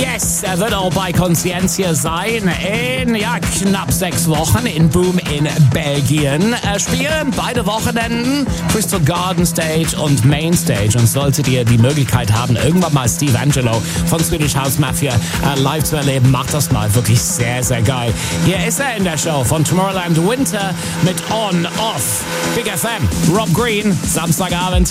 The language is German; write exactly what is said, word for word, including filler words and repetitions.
Yes, er wird auch bei Conscientia sein in ja, knapp sechs Wochen in Boom in Belgien. Er spielen beide Wochenenden Crystal Garden Stage und Main Stage. Und solltet ihr die Möglichkeit haben, irgendwann mal Steve Angelo von Swedish House Mafia äh, live zu erleben, macht das mal. Wirklich sehr, sehr geil. Hier ist er in der Show von Tomorrowland Winter mit On, Off. Big F M, Rob Green, Samstagabend.